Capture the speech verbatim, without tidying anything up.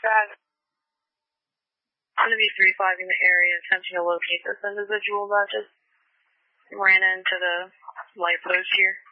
track. I'm going to be three five in the area attempting to locate this individual that just ran into the light post here.